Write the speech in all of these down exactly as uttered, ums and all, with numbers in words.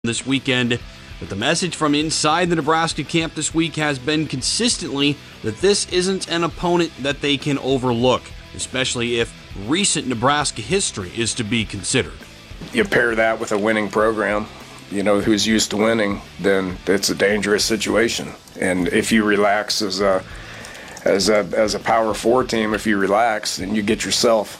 this weekend. But the message from inside the Nebraska camp this week has been consistently that this isn't an opponent that they can overlook, especially if recent Nebraska history is to be considered. You pair that with a winning program, you know, who's used to winning, then it's a dangerous situation. And if you relax as a as a as a Power Four team, if you relax, then you get yourself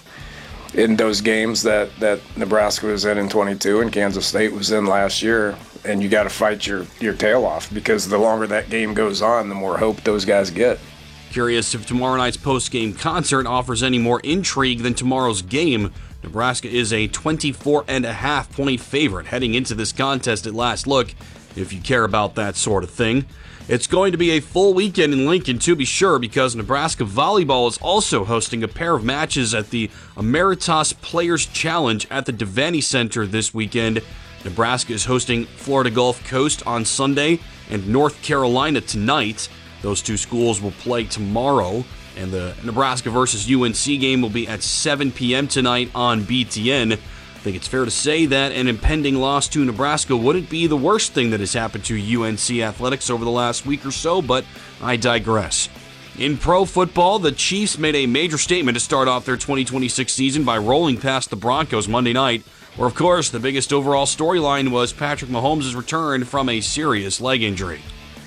in those games that, that Nebraska was in in twenty-two and Kansas State was in last year, and you got to fight your, your tail off, because the longer that game goes on, the more hope those guys get. Curious if tomorrow night's post-game concert offers any more intrigue than tomorrow's game. Nebraska is a twenty-four and a half point favorite heading into this contest at last look, if you care about that sort of thing. It's going to be a full weekend in Lincoln, to be sure, because Nebraska Volleyball is also hosting a pair of matches at the Emeritus Players Challenge at the Devaney Center this weekend. Nebraska is hosting Florida Gulf Coast on Sunday and North Carolina tonight. Those two schools will play tomorrow, and the Nebraska versus U N C game will be at seven p.m. tonight on B T N. I think it's fair to say that an impending loss to Nebraska wouldn't be the worst thing that has happened to U N C athletics over the last week or so, but I digress. In pro football, the Chiefs made a major statement to start off their twenty twenty-six season by rolling past the Broncos Monday night, where, of course, the biggest overall storyline was Patrick Mahomes' return from a serious leg injury.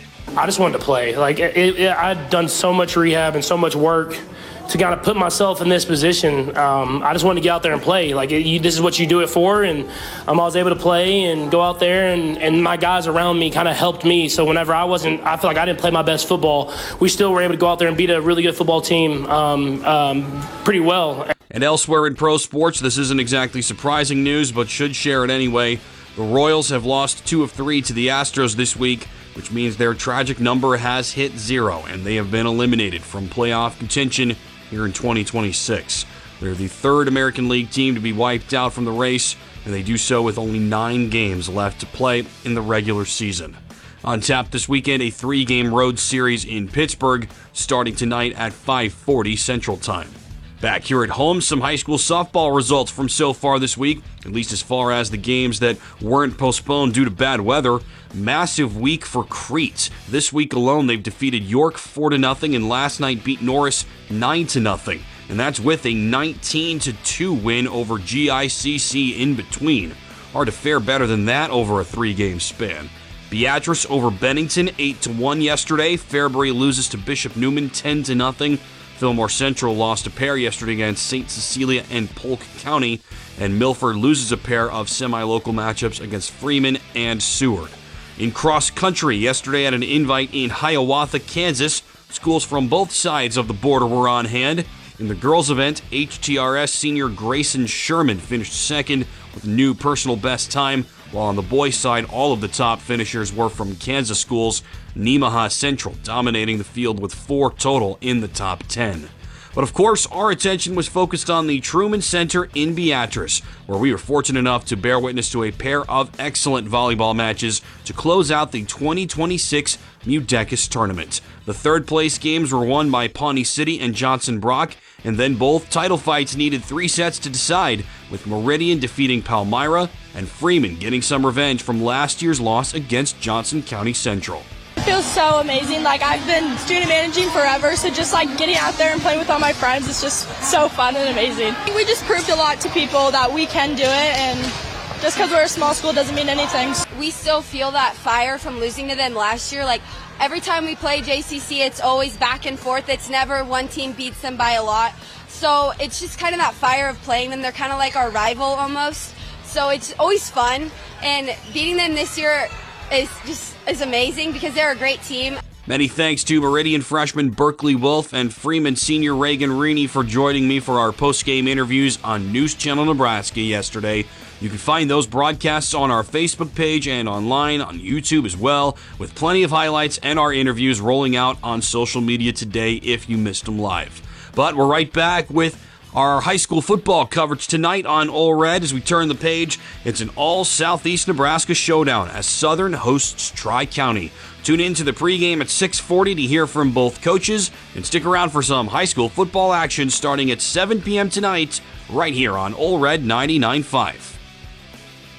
I just wanted to play. Like it, it, I'd done so much rehab and so much work to kind of put myself in this position. Um, I just wanted to get out there and play. Like it, you, this is what you do it for, and um, I was able to play and go out there, and, and my guys around me kind of helped me. So whenever I wasn't, I feel like I didn't play my best football, we still were able to go out there and beat a really good football team um, um, pretty well. And elsewhere in pro sports, this isn't exactly surprising news, but should share it anyway. The Royals have lost two of three to the Astros this week, which means their tragic number has hit zero, and they have been eliminated from playoff contention here in twenty twenty-six. They're the third American League team to be wiped out from the race, and they do so with only nine games left to play in the regular season. On tap this weekend, a three-game road series in Pittsburgh, starting tonight at five forty Central Time. Back here at home, some high school softball results from so far this week, at least as far as the games that weren't postponed due to bad weather. Massive week for Crete. This week alone, they've defeated York four to nothing and last night beat Norris nine to nothing. And that's with a nineteen to two win over G I C C in between. Hard to fare better than that over a three-game span. Beatrice over Bennington eight to one yesterday. Fairbury loses to Bishop Neumann ten to nothing. Fillmore Central lost a pair yesterday against Saint Cecilia and Polk County, and Milford loses a pair of semi-local matchups against Freeman and Seward. In cross country, yesterday at an invite in Hiawatha, Kansas, schools from both sides of the border were on hand. In the girls' event, H T R S senior Grayson Sherman finished second with a new personal best time, while on the boys' side, all of the top finishers were from Kansas schools, Nemaha Central dominating the field with four total in the top ten. But of course, our attention was focused on the Truman Center in Beatrice, where we were fortunate enough to bear witness to a pair of excellent volleyball matches to close out the twenty twenty-six Mudecas tournament. The third place games were won by Pawnee City and Johnson Brock, and then both title fights needed three sets to decide, with Meridian defeating Palmyra and Freeman getting some revenge from last year's loss against Johnson County Central. It feels so amazing. Like, I've been student managing forever, so just like getting out there and playing with all my friends is just so fun and amazing. We just proved a lot to people that we can do it, and just because we're a small school doesn't mean anything. We still feel that fire from losing to them last year. Like, every time we play J C C, it's always back and forth. It's never one team beats them by a lot. So it's just kind of that fire of playing them. They're kind of like our rival almost. So it's always fun, and beating them this year is just is amazing because they're a great team. Many thanks to Meridian freshman Berkeley Wolf and Freeman senior Reagan Reaney for joining me for our post-game interviews on News Channel Nebraska yesterday. You can find those broadcasts on our Facebook page and online on YouTube as well, with plenty of highlights and our interviews rolling out on social media today if you missed them live. But we're right back with our high school football coverage tonight on Ole Red. As we turn the page, it's an all-Southeast Nebraska showdown as Southern hosts Tri-County. Tune in to the pregame at six forty to hear from both coaches, and stick around for some high school football action starting at seven p.m. tonight, right here on Ole Red ninety-nine point five.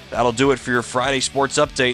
That'll do it for your Friday sports update.